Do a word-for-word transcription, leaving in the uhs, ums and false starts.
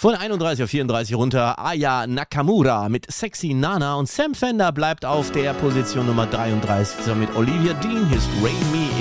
Von einunddreißig auf vierunddreißig runter, Aya Nakamura mit Sexy Nana und Sam Fender bleibt auf der Position Nummer dreiunddreißig zusammen mit Olivia Dean, his Rain Me